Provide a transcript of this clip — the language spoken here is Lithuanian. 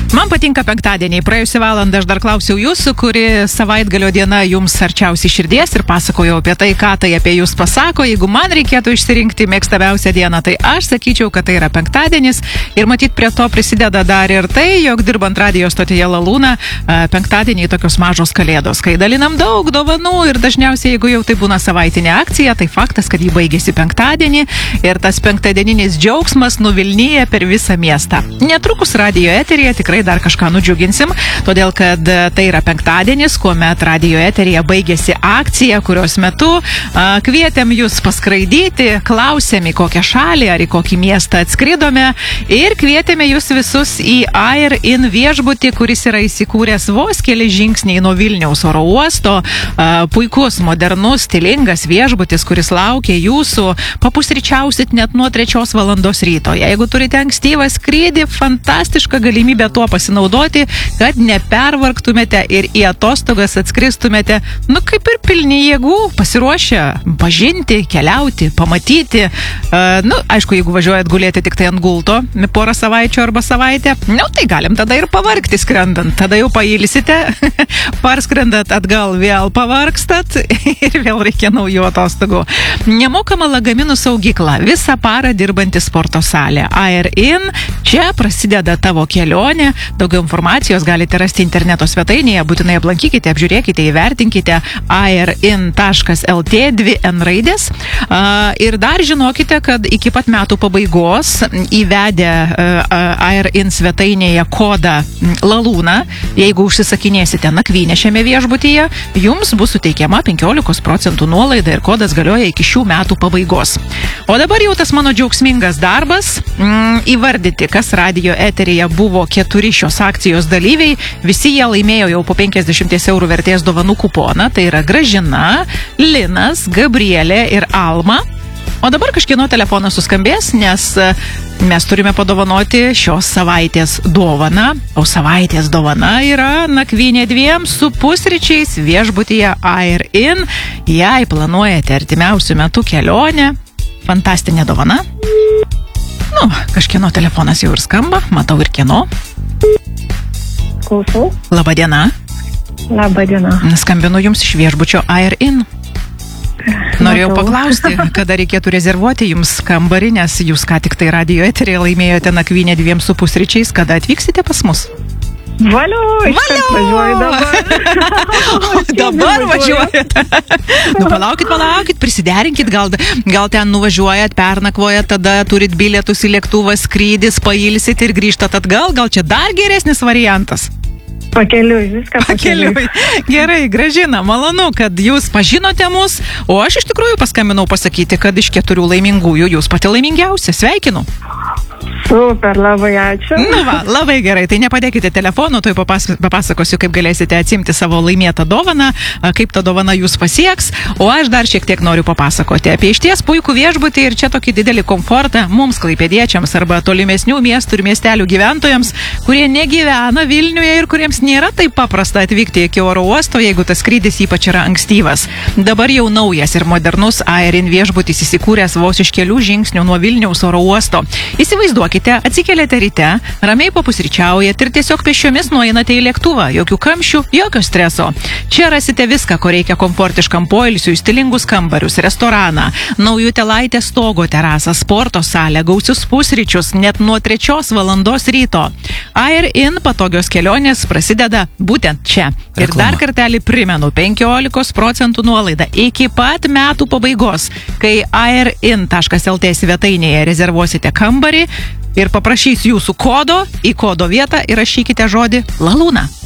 Man patinka penktadieniai. Praėjusią valandą aš dar klausiau jūsų, kuri savaitgalio diena jums arčiausiai širdies ir pasakojau apie tai, ką tai apie jūs pasako. Jeigu man reikėtų išsirinkti mėgstamiausią dieną, tai aš sakyčiau, kad tai yra penktadienis. Ir matyt, prie to prisideda dar ir tai, jog dirbant radijo stotyje Lalūna, penktadieniai tokios mažos kalėdos, kai dalinam daug dovanų ir dažniausiai, jeigu jau tai būna savaitinė akcija, tai faktas, kad jį baigėsi penktadienį ir tas penktadieninis džiaugsmas nuvilnyja per visą miestą. Netrukus radijo eteryje tikrai dar kažką nudžiuginsim, todėl kad tai yra penktadienis, kuomet radijo eteryje baigėsi akcija, kurios metu kvietėm jūs paskraidyti, klausėm į kokią šalį ar į kokį miestą atskridome ir kvietėme jūs visus į Air In viešbutį, kuris yra įsikūręs vos keli žingsniai nuo Vilniaus oro uosto. Puikus, modernus, stilingas viešbutis, kuris laukia jūsų. Papusryčiausit net nuo 3 valandos ryto. Jeigu turite ankstyvą skrydį, fantastiška galimybė tuo pasinaudoti, kad nepervargtumėte ir į atostogas atskristumėte, kaip ir pilni jėgų, pasiruošę pažinti, keliauti, pamatyti. Aišku, jeigu važiuojat gulėti tik tai ant gulto porą savaičių arba savaitę, tai galim tada ir pavargti skrendant. Tada jau pailsite, parskrendat atgal, vėl pavargstat ir vėl reikia naujų atostogų. Nemokama lagaminų saugykla, visą parą dirbanti sporto salė. Air In, čia prasideda tavo kelionė. Daugiau informacijos galite rasti interneto svetainėje, būtinai aplankykite, apžiūrėkite, įvertinkite airin.lt 2N raidės. Ir dar žinokite, kad iki pat metų pabaigos įvedę Air In svetainėje kodą Lalūna, jeigu užsisakinėsite nakvynę šiame viešbutyje, jums bus suteikiama 15% nuolaida ir kodas galioja iki šių metų pabaigos. O dabar jau tas mano džiaugsmingas darbas įvardyti, kas radijo eteryje buvo 4 šios akcijos dalyviai. Visi jie laimėjo jau po 50 eurų vertės dovanų kuponą. Tai yra Gražina, Linas, Gabrielė ir Alma. O dabar kažkieno telefonas suskambės, nes mes turime padovanoti šios savaitės dovaną. O savaitės dovana yra nakvynė 2 su pusryčiais viešbutyje Air In. Jei planuojate artimiausių metų kelionę, fantastinė dovana. Kažkieno telefonas jau ir skamba, matau ir kieno. Klausau. Labadiena. Labadiena. Skambinu jums iš viešbučio Air In. Norėjau paklausti, kada reikėtų rezervuoti jums kambarį, nes jūs ką tik tai radijo eteryje laimėjote nakvynę 2 su pusryčiais. Kada atvyksite pas mus? Valio, važiuoju dabar. Dabar važiuojate. Palaukit, prisiderinkit, gal ten nuvažiuojat, pernakvojat, tada turit bilietus į lėktuvą, skrydis, pailsit ir grįžtat atgal, gal čia dar geresnis variantas? Pakeliui, viską pakeliui. Gerai, Gražina, malonu, kad jūs pažinote mus, o aš iš tikrųjų paskambinau pasakyti, kad iš 4 laimingųjų jūs pati laimingiausia. Sveikinu. Super, labai ačiū. Labai gerai, tai nepadėkite telefono, tai papasakosiu, kaip galėsite atsimti savo laimėtą dovaną, kaip ta dovana jūs pasieks, o aš dar šiek tiek noriu papasakoti apie išties puikų viešbutį ir čia tokį didelį komfortą mums klaipėdiečiams arba tolimesnių miestų ir miestelių gyventojams, kurie negyvena Vilniuje ir kuriems nėra taip paprasta atvykti iki oro uosto, jeigu tas skrydis ypač yra ankstyvas. Dabar jau naujas ir modernus Air In viešbutis įsikūręs vos iš kelių žingsnių nuo Vilniaus oro uosto. Įsivaizduokite, atsikeliate ryte, ramiai papusryčiaujate ir tiesiog pėsčiomis nueinate į lėktuvą. Jokių kamščių, jokio streso. Čia rasite viską, ko reikia komfortiškam poilsiui, stilingus kambarius, restoraną, naujutėlaitės stogo terasą, sporto salę, gausius pusryčius, net nuo 3 valandos ryto. Air In patogios kelionės prasideda būtent čia. Ir dar kartelį primenu, 15% nuolaida iki pat metų pabaigos, kai airin.lt svetainėje rezervuosite kambarį ir paprašys jūsų kodo, į kodo vietą įrašykite žodį Lalūna.